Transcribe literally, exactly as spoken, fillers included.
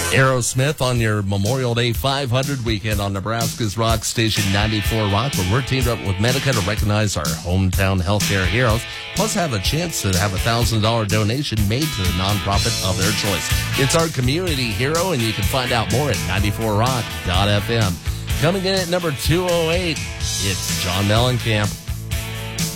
Aerosmith on your Memorial Day five hundred weekend on Nebraska's Rock Station ninety-four Rock, where we're teamed up with Medica to recognize our hometown healthcare heroes, plus have a chance to have a one thousand dollars donation made to the nonprofit of their choice. It's our community hero, and you can find out more at ninety-four rock dot f m. Coming in at number two oh eight, it's John Mellencamp.